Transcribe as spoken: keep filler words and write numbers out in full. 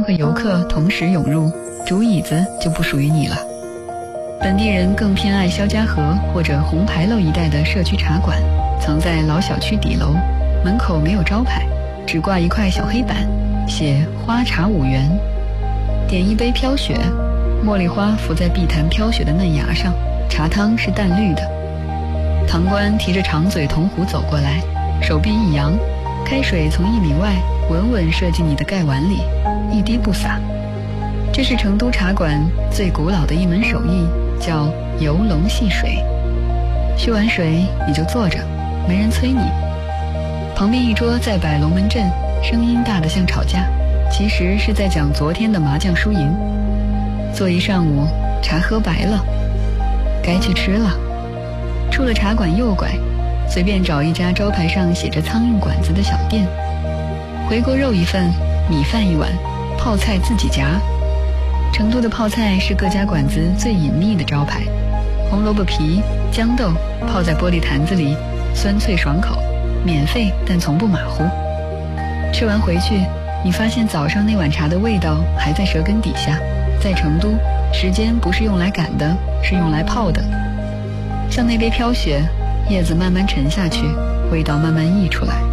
和游客同时涌入，竹椅子就不属于你了。本地人更偏爱肖家河或者红牌楼一带的社区茶馆，藏在老小区底楼，门口没有招牌，只挂一块小黑板，写花茶五元。点一杯飘雪，茉莉花浮在碧潭飘雪的嫩芽上，茶汤是淡绿的。堂倌提着长嘴铜壶走过来，手臂一扬，开水从一米外稳稳射进你的盖碗里，一滴不洒。这是成都茶馆最古老的一门手艺，叫游龙戏水。续完水你就坐着，没人催你。旁边一桌在摆龙门阵，声音大得像吵架，其实是在讲昨天的麻将输赢。坐一上午，茶喝白了，该去吃了。出了茶馆右拐，随便找一家招牌上写着苍蝇馆子的小店，回锅肉一份，米饭一碗，泡菜自己夹。成都的泡菜是各家馆子最隐秘的招牌，红萝卜皮、豇豆泡在玻璃坛子里，酸脆爽口，免费但从不马虎。吃完回去，你发现早上那碗茶的味道还在舌根底下。在成都，时间不是用来赶的，是用来泡的。像那杯飘雪，叶子慢慢沉下去，味道慢慢溢出来。